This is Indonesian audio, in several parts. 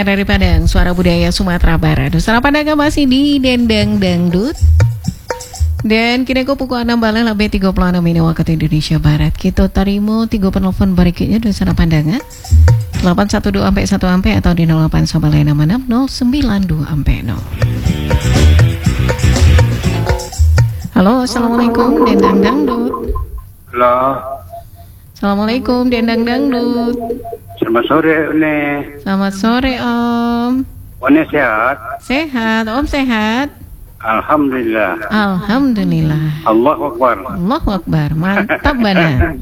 Dari Padang, Suara Budaya Sumatera Barat. Suara Padang masih di Dendang Dangdut. Dan kini aku pukul 6 balik lebih 36 ini waktu Indonesia Barat. Kita terima 3 penelpon berikutnya dari Suara Pandangan 812 sampai 1 ampe atau di 08 sampai 66 092 ampe 0. Halo, assalamualaikum Dendang Dangdut. Halo. Assalamualaikum Dendang Dangdut. Selamat sore, Une. Selamat sore Om. Une sehat? Sehat, Om sehat? Alhamdulillah. Alhamdulillah. Allahu Akbar. Allahu Akbar, mantap Bana.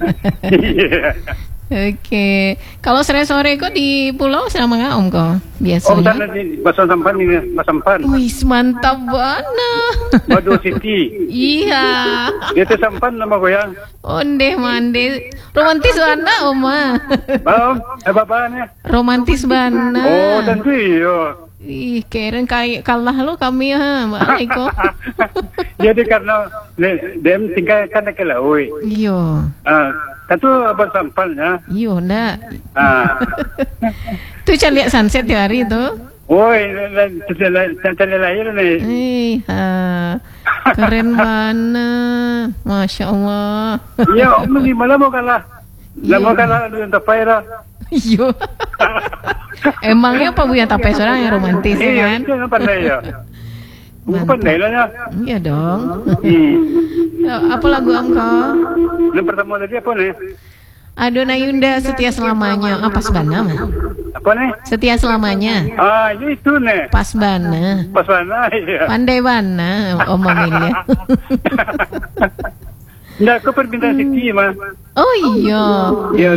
Oke, kalau sore-sore kok di pulau sama nggak Om kok biasanya? Om sana di Basampan ini, Basampan. Wih, mantap Bana. Badu City. Iya. Dia tu sampan nama goyang. Ondeh mande, romantis Bana Oma. Om, bapak-bapaknya. Romantis Bana. Oh, tentu iya. Ih, keren kayak kalah lo kami ha, Mbak Aiko. Jadi karena dem tinggal kan ke laut. Iya. Tentu Basampan ya. Iya, ndak. Ah. Tuh cari lihat sunset di hari itu. Woi, tanda lahir nih. Keren mana, Masya Allah. Iya, Om gimana mau kalah? Mau kalah dengan Tapaira. Iya. Emangnya Pak Buya Tapai seorang yang romantis ya kan? Iya, pandai ya. Pandai lah ya. Iya dong. Apa lagu Angko? Yang pertama tadi apa nih? Adona Yunda Setia Selamanya. Pas Bana mah? Apa nih? Setia Selamanya. Itu nih. Pas Bana. Pas Bana, iya. Pandai Bana omonginnya. Nggak, aku permintaan Siti mah. Oh iya. Iya.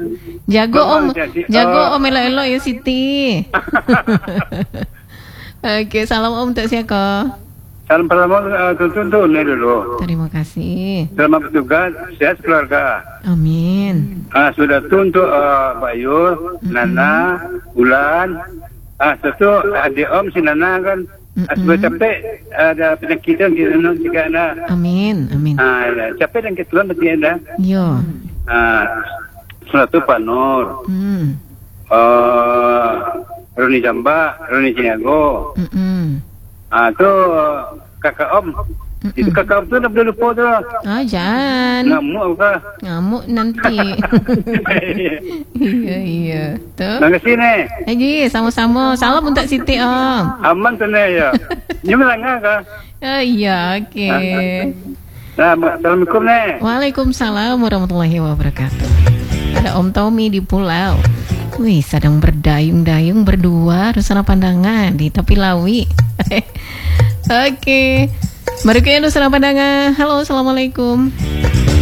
Jago Om elo-elo ya Siti. Oke, salam Om untuk siapa? Salam pertama tuntun nih dulu. Terima kasih. Selamat bertugas, sehat keluarga. Amin. Sudah untuk Bayu, Nana, Bulan. Satu adik Om si Nana kan. Sudah capek ada penyakitan di sana juga ada. Amin, amin. Capek dan ketulan berarti ada. Yo. Satu Pak Nur. Roni Jamba, Roni Cinago. Itu kakak Om. Itu kakak Om tu dah boleh lupa tu. Jangan. Ngamuk apa? Ngamuk nanti. Iya. Tuh. Terima kasih nih. Lagi sama-sama. Salam untuk Siti Om. Aman tu nih ya. Ini melanggar kah? Iya, oke. Assalamualaikum nih. Waalaikumsalam warahmatullahi wabarakatuh. Ada Om Tommy di pulau. Wih, sedang berdayung-dayung berdua Rusana Pandangan di tepi Lawi. Oke. Berikutnya Rusana Pandangan. Halo, assalamualaikum.